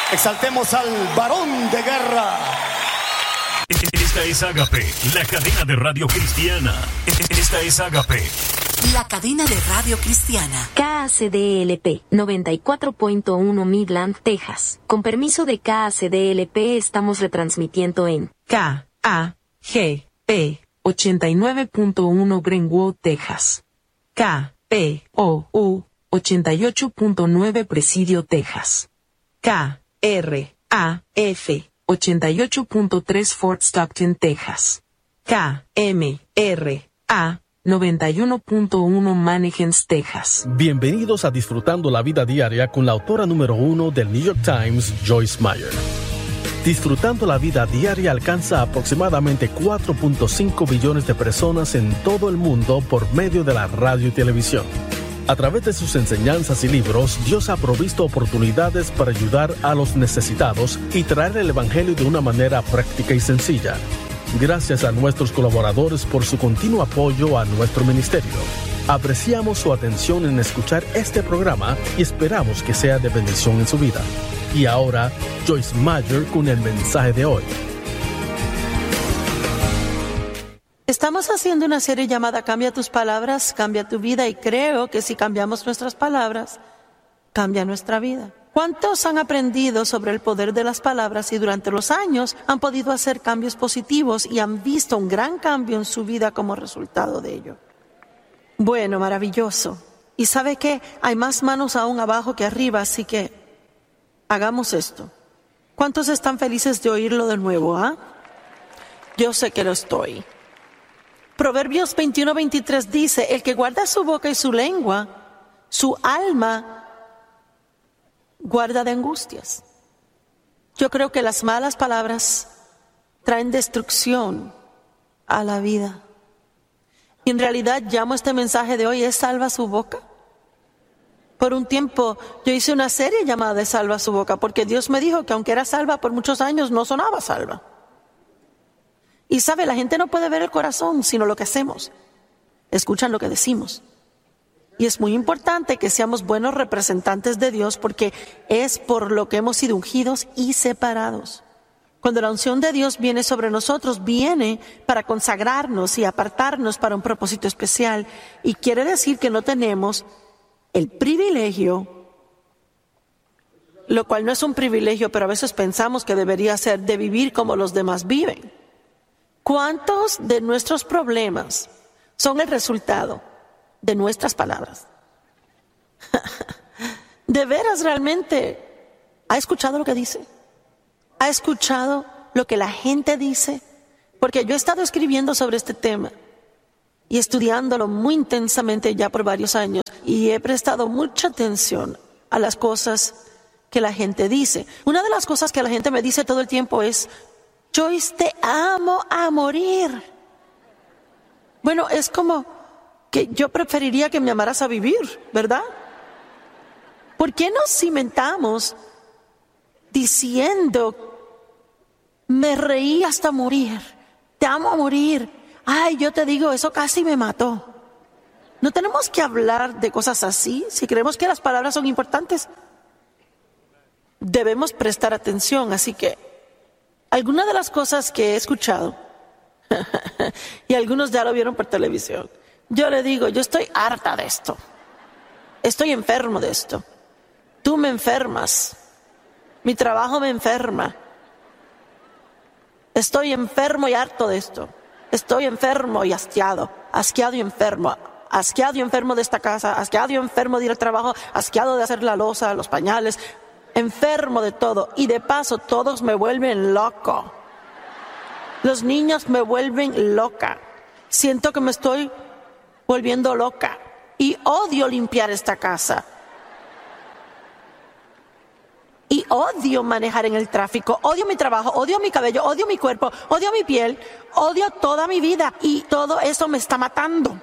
Exaltemos al varón de guerra. Esta es Ágape, la cadena de radio cristiana. Esta es Ágape, la cadena de radio cristiana. KACDLP 94.1 Midland, Texas. Con permiso de KACDLP estamos retransmitiendo en KAGP 89.1 Greenwood, Texas. KPOU 88.9 Presidio, Texas. KRAF 88.3 Fort Stockton, Texas. KMRA 91.1 Mannequins, Texas. Bienvenidos a Disfrutando la Vida Diaria con la autora número 1 del New York Times, Joyce Meyer. Disfrutando la Vida Diaria alcanza aproximadamente 4.5 billones de personas en todo el mundo por medio de la radio y televisión. A través de sus enseñanzas y libros, Dios ha provisto oportunidades para ayudar a los necesitados y traer el Evangelio de una manera práctica y sencilla. Gracias a nuestros colaboradores por su continuo apoyo a nuestro ministerio. Apreciamos su atención en escuchar este programa y esperamos que sea de bendición en su vida. Y ahora, Joyce Meyer con el mensaje de hoy. Estamos haciendo una serie llamada Cambia tus palabras, cambia tu vida, y creo que si cambiamos nuestras palabras, cambia nuestra vida. ¿Cuántos han aprendido sobre el poder de las palabras y durante los años han podido hacer cambios positivos y han visto un gran cambio en su vida como resultado de ello? Bueno, maravilloso. ¿Y sabe qué? Hay más manos aún abajo que arriba, así que hagamos esto. ¿Cuántos están felices de oírlo de nuevo, ah? Yo sé que lo estoy. Proverbios 21:23 dice, el que guarda su boca y su lengua, su alma guarda de angustias. Yo creo que las malas palabras traen destrucción a la vida. Y en realidad llamo este mensaje de hoy, ¿es salva su boca? Por un tiempo yo hice una serie llamada de Salva su boca, porque Dios me dijo que aunque era salva por muchos años, no sonaba salva. Y sabe, la gente no puede ver el corazón, sino lo que hacemos. Escuchan lo que decimos. Y es muy importante que seamos buenos representantes de Dios, porque es por lo que hemos sido ungidos y separados. Cuando la unción de Dios viene sobre nosotros, viene para consagrarnos y apartarnos para un propósito especial. Y quiere decir que no tenemos el privilegio, lo cual no es un privilegio, pero a veces pensamos que debería ser, de vivir como los demás viven. ¿Cuántos de nuestros problemas son el resultado de nuestras palabras? ¿De veras realmente ha escuchado lo que dice? ¿Ha escuchado lo que la gente dice? Porque yo he estado escribiendo sobre este tema y estudiándolo muy intensamente ya por varios años, y he prestado mucha atención a las cosas que la gente dice. Una de las cosas que la gente me dice todo el tiempo es, Joyce, te amo a morir. Bueno, es como que yo preferiría que me amaras a vivir, ¿verdad? ¿Por qué nos cimentamos diciendo, me reí hasta morir, te amo a morir? Ay, yo te digo, eso casi me mató. No tenemos que hablar de cosas así si creemos que las palabras son importantes. Debemos prestar atención, así que algunas de las cosas que he escuchado, y algunos ya lo vieron por televisión, yo le digo, yo estoy harta de esto. Estoy enfermo de esto. Tú me enfermas. Mi trabajo me enferma. Estoy enfermo y harto de esto. Estoy enfermo y asqueado y enfermo. Asqueado y enfermo de esta casa, asqueado y enfermo de ir al trabajo, asqueado de hacer la loza, los pañales, enfermo de todo. Y de paso, todos me vuelven loco. Los niños me vuelven loca. Siento que me estoy volviendo loca. Y odio limpiar esta casa. Y odio manejar en el tráfico. Odio mi trabajo, odio mi cabello, odio mi cuerpo, odio mi piel, odio toda mi vida. Y todo eso me está matando.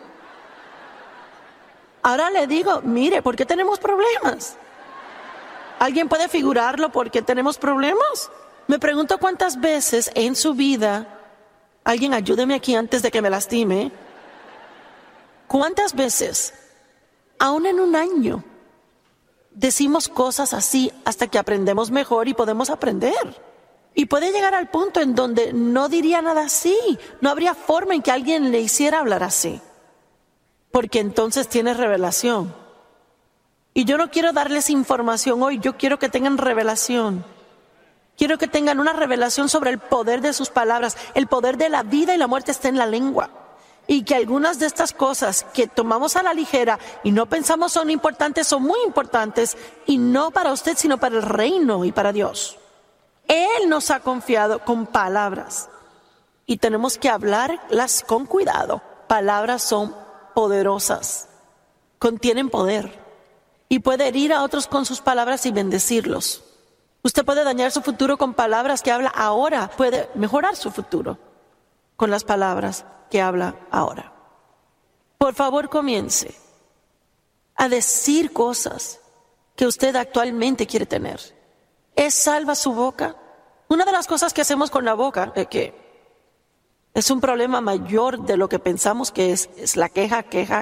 Ahora le digo, mire, ¿por qué tenemos problemas? ¿Alguien puede figurarlo por qué tenemos problemas? Me pregunto cuántas veces en su vida, alguien ayúdeme aquí antes de que me lastime, cuántas veces, aún en un año, decimos cosas así hasta que aprendemos mejor y podemos aprender. Y puede llegar al punto en donde no diría nada así. No habría forma en que alguien le hiciera hablar así. Porque entonces tiene revelación. Y yo no quiero darles información hoy, yo quiero que tengan revelación. Quiero que tengan una revelación sobre el poder de sus palabras. El poder de la vida y la muerte está en la lengua. Y que algunas de estas cosas que tomamos a la ligera y no pensamos son importantes, son muy importantes. Y no para usted, sino para el reino y para Dios. Él nos ha confiado con palabras. Y tenemos que hablarlas con cuidado. Palabras son poderosas. Contienen poder. Y puede herir a otros con sus palabras y bendecirlos. Usted puede dañar su futuro con palabras que habla ahora. Puede mejorar su futuro con las palabras que habla ahora. Por favor, comience a decir cosas que usted actualmente quiere tener. ¿Es salva su boca? Una de las cosas que hacemos con la boca, que es un problema mayor de lo que pensamos que es la queja.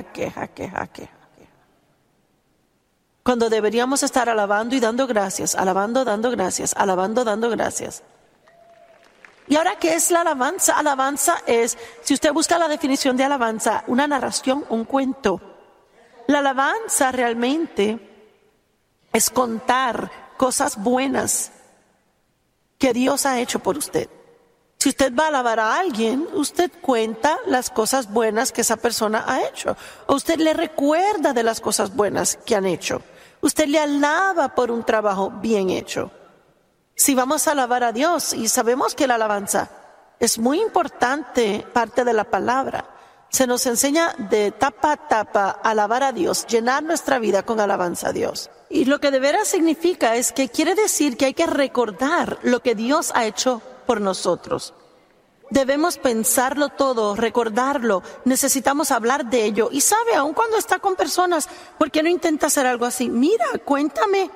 Cuando deberíamos estar alabando y dando gracias, alabando, dando gracias, alabando, dando gracias. ¿Y ahora qué es la alabanza? Alabanza es, si usted busca la definición de alabanza, una narración, un cuento. La alabanza realmente es contar cosas buenas que Dios ha hecho por usted. Si usted va a alabar a alguien, usted cuenta las cosas buenas que esa persona ha hecho. O usted le recuerda de las cosas buenas que han hecho. Usted le alaba por un trabajo bien hecho. Si vamos a alabar a Dios, y sabemos que la alabanza es muy importante, parte de la palabra, se nos enseña de tapa a tapa alabar a Dios, llenar nuestra vida con alabanza a Dios. Y lo que de veras significa es que quiere decir que hay que recordar lo que Dios ha hecho por nosotros. Debemos pensarlo todo, recordarlo, necesitamos hablar de ello. Y sabe, aun cuando está con personas, ¿por qué no intenta hacer algo así? Mira, cuéntame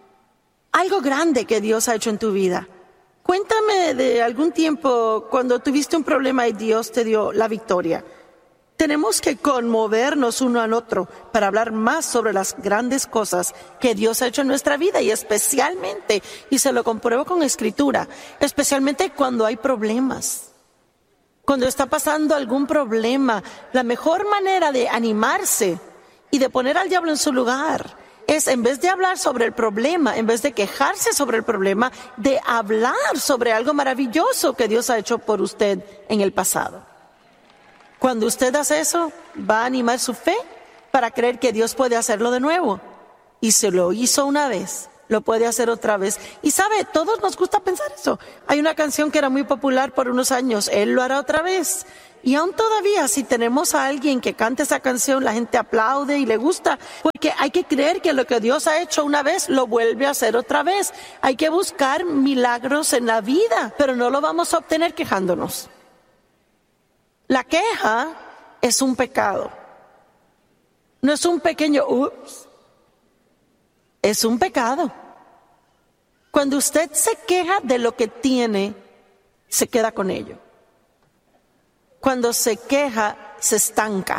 algo grande que Dios ha hecho en tu vida. Cuéntame de algún tiempo cuando tuviste un problema y Dios te dio la victoria. Tenemos que conmovernos uno al otro para hablar más sobre las grandes cosas que Dios ha hecho en nuestra vida y especialmente, y se lo compruebo con escritura, especialmente cuando hay problemas. Cuando está pasando algún problema, la mejor manera de animarse y de poner al diablo en su lugar es, en vez de hablar sobre el problema, en vez de quejarse sobre el problema, de hablar sobre algo maravilloso que Dios ha hecho por usted en el pasado. Cuando usted hace eso, va a animar su fe para creer que Dios puede hacerlo de nuevo. Y se lo hizo una vez, lo puede hacer otra vez. Y sabe, todos nos gusta pensar eso. Hay una canción que era muy popular por unos años, Él lo hará otra vez. Y aún todavía, si tenemos a alguien que cante esa canción, la gente aplaude y le gusta, porque hay que creer que lo que Dios ha hecho una vez, lo vuelve a hacer otra vez. Hay que buscar milagros en la vida, pero no lo vamos a obtener quejándonos. La queja es un pecado. No es un pequeño ups. Es un pecado. Cuando usted se queja de lo que tiene, se queda con ello. Cuando se queja, se estanca.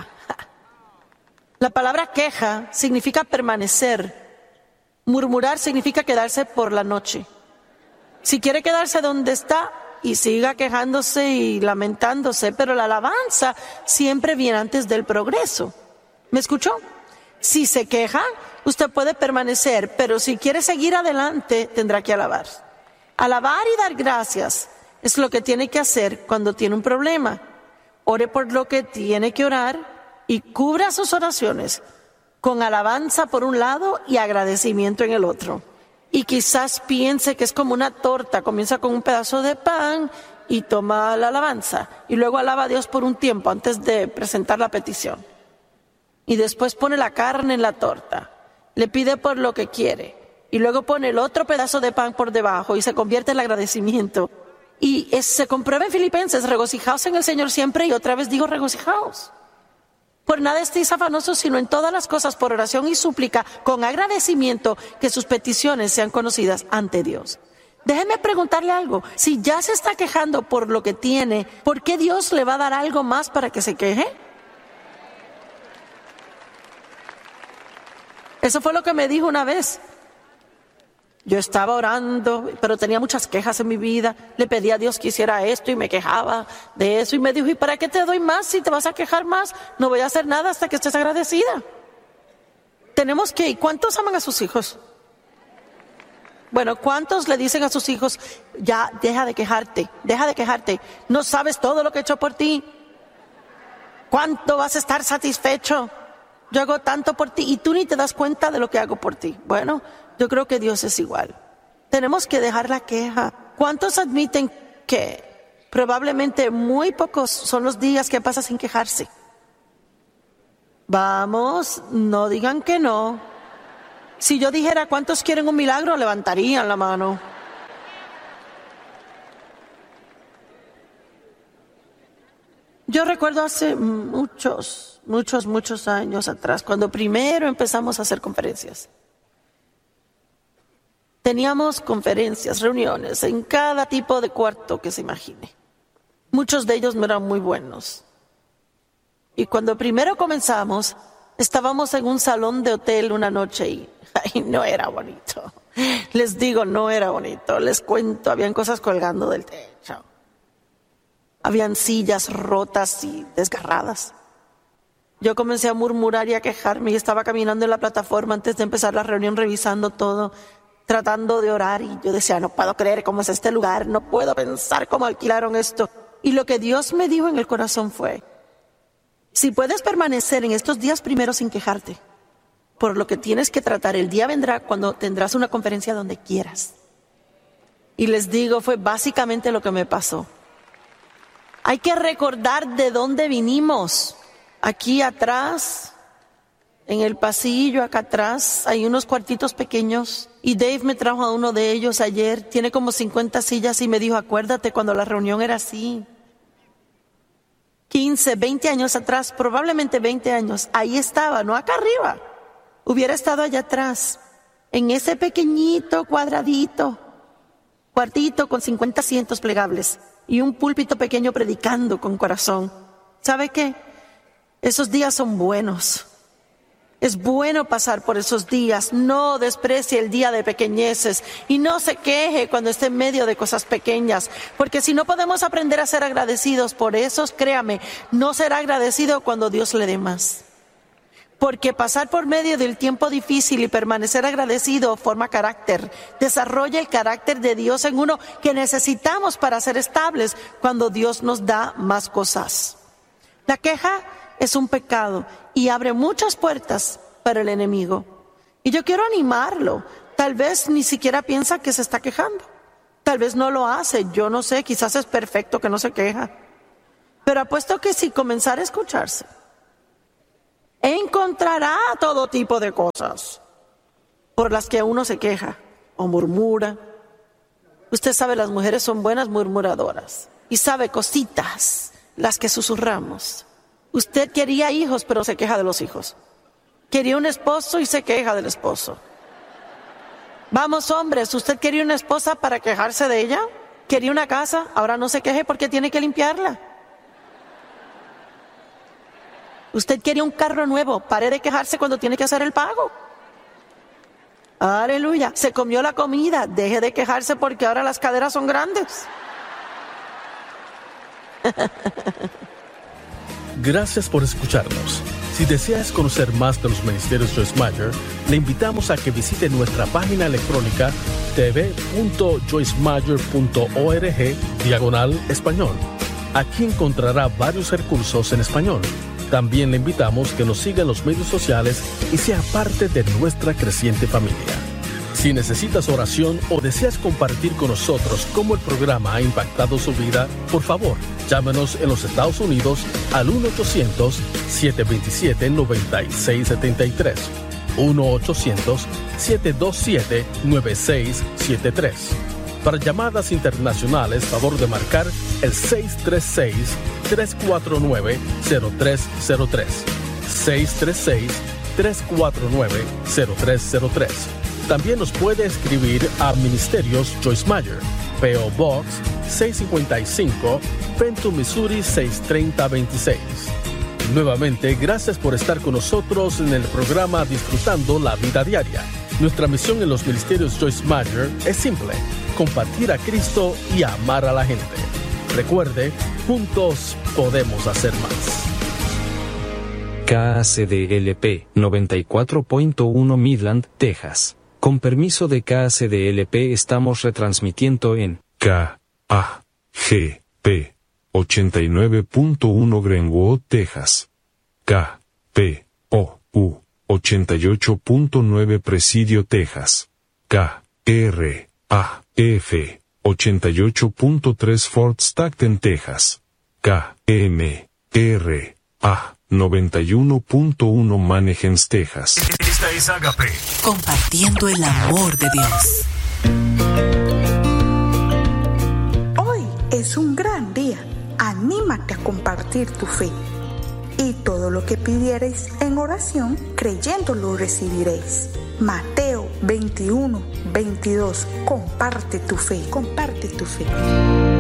La palabra queja significa permanecer. Murmurar significa quedarse por la noche. Si quiere quedarse donde está, y siga quejándose y lamentándose, pero la alabanza siempre viene antes del progreso. ¿Me escuchó? Si se queja, usted puede permanecer, pero si quiere seguir adelante, tendrá que alabar. Alabar y dar gracias es lo que tiene que hacer cuando tiene un problema. Ore por lo que tiene que orar y cubra sus oraciones con alabanza por un lado y agradecimiento en el otro. Y quizás piense que es como una torta, comienza con un pedazo de pan y toma la alabanza. Y luego alaba a Dios por un tiempo antes de presentar la petición. Y después pone la carne en la torta, le pide por lo que quiere. Y luego pone el otro pedazo de pan por debajo y se convierte en el agradecimiento. Y se comprueba en Filipenses, regocijaos en el Señor siempre, y otra vez digo regocijaos. Por nada estéis afanosos, sino en todas las cosas por oración y súplica, con agradecimiento, que sus peticiones sean conocidas ante Dios. Déjeme preguntarle algo. Si ya se está quejando por lo que tiene, ¿por qué Dios le va a dar algo más para que se queje? Eso fue lo que me dijo una vez Yo estaba orando, pero tenía muchas quejas en mi vida. Le pedí a Dios que hiciera esto y me quejaba de eso. Y me dijo, ¿y para qué te doy más si te vas a quejar más? No voy a hacer nada hasta que estés agradecida. Tenemos que, ¿y cuántos aman a sus hijos? Bueno, ¿cuántos le dicen a sus hijos, ya, deja de quejarte, no sabes todo lo que he hecho por ti? ¿Cuánto vas a estar satisfecho? Yo hago tanto por ti y tú ni te das cuenta de lo que hago por ti. Bueno, yo creo que Dios es igual. Tenemos que dejar la queja. ¿Cuántos admiten que probablemente muy pocos son los días que pasa sin quejarse? Vamos, no digan que no. Si yo dijera cuántos quieren un milagro, levantarían la mano. Yo recuerdo hace muchos años atrás, cuando primero empezamos a hacer conferencias. Teníamos conferencias, reuniones en cada tipo de cuarto que se imagine. Muchos de ellos no eran muy buenos. Y cuando primero comenzamos, estábamos en un salón de hotel una noche y no era bonito. Les digo, no era bonito. Les cuento, habían cosas colgando del techo. Habían sillas rotas y desgarradas. Yo comencé a murmurar y a quejarme y estaba caminando en la plataforma antes de empezar la reunión, revisando todo, tratando de orar, y yo decía, no puedo creer cómo es este lugar, no puedo pensar cómo alquilaron esto. Y lo que Dios me dijo en el corazón fue, si puedes permanecer en estos días primeros sin quejarte, por lo que tienes que tratar, el día vendrá cuando tendrás una conferencia donde quieras. Y les digo, fue básicamente lo que me pasó. Hay que recordar de dónde vinimos. Aquí atrás, en el pasillo, acá atrás, hay unos cuartitos pequeños. Y Dave me trajo a uno de ellos ayer. Tiene como 50 sillas y me dijo, acuérdate cuando la reunión era así. 15, 20 años atrás, probablemente 20 años. Ahí estaba, no acá arriba. Hubiera estado allá atrás, en ese pequeñito cuadradito, cuartito con 50 asientos plegables y un púlpito pequeño predicando con corazón. ¿Sabe qué? Esos días son buenos. Es bueno pasar por esos días. No desprecie el día de pequeñeces y no se queje cuando esté en medio de cosas pequeñas, porque si no podemos aprender a ser agradecidos por esos, créame, no será agradecido cuando Dios le dé más. Porque pasar por medio del tiempo difícil y permanecer agradecido forma carácter, desarrolla el carácter de Dios en uno que necesitamos para ser estables cuando Dios nos da más cosas. La queja es un pecado y abre muchas puertas para el enemigo. Y yo quiero animarlo. Tal vez ni siquiera piensa que se está quejando. Tal vez no lo hace, yo no sé, quizás es perfecto que no se queja. Pero apuesto que si comenzara a escucharse, encontrará todo tipo de cosas por las que uno se queja o murmura. Usted sabe, las mujeres son buenas murmuradoras y sabe cositas, las que susurramos. Usted quería hijos, pero se queja de los hijos. Quería un esposo y se queja del esposo. Vamos, hombres, ¿usted quería una esposa para quejarse de ella? ¿Quería una casa? Ahora no se queje porque tiene que limpiarla. Usted quería un carro nuevo, pare de quejarse cuando tiene que hacer el pago. Aleluya, se comió la comida, deje de quejarse porque ahora las caderas son grandes. Gracias por escucharnos. Si deseas conocer más de los ministerios Joyce Meyer, le invitamos a que visite nuestra página electrónica tv.joycemeyer.org/español. Aquí encontrará varios recursos en español. También le invitamos que nos siga en los medios sociales y sea parte de nuestra creciente familia. Si necesitas oración o deseas compartir con nosotros cómo el programa ha impactado su vida, por favor, llámenos en los Estados Unidos al 1-800-727-9673. 1-800-727-9673. Para llamadas internacionales, favor de marcar el 636-349-0303. 636-349-0303. También nos puede escribir a Ministerios Joyce Meyer, P.O. Box 655, Fenton, Missouri 63026. Nuevamente, gracias por estar con nosotros en el programa Disfrutando la Vida Diaria. Nuestra misión en los ministerios Joyce Meyer es simple: compartir a Cristo y amar a la gente. Recuerde, juntos podemos hacer más. KACDLP 94.1 Midland, Texas. Con permiso de KACDLP estamos retransmitiendo en KAGP 89.1 Greenwood, Texas. KPOU 88.9 Presidio, Texas. KRAF 88.3 Fort Stockton, Texas. KMRA 91.1 Mannheim, Texas. Esta es Agape. Compartiendo el amor de Dios. Hoy es un gran día. Anímate a compartir tu fe. Y todo lo que pidiereis en oración, creyendo lo recibiréis. Mateo 21:22. Comparte tu fe. Comparte tu fe.